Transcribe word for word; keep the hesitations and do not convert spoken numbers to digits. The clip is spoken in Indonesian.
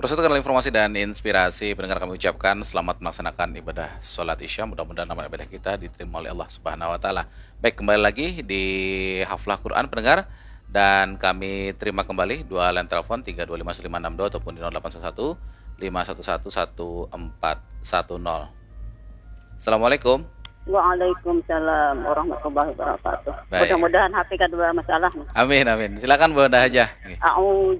Terus itu adalah informasi dan inspirasi pendengar, kami ucapkan selamat melaksanakan ibadah sholat isya. Mudah-mudahan amal ibadah kita diterima oleh Allah Subhanahu Wa Taala. Baik, kembali lagi di Haflah Quran pendengar, dan kami terima kembali dua line telepon tiga dua lima lima enam dua ataupun di nol delapan satu lima satu satu satu empat satu nol. Assalamualaikum. Waalaikumsalam warahmatullahi wabarakatuh. Baik. Mudah-mudahan H P kedua masalah. Amin amin. Silakan Bu Dah aja. A'udzu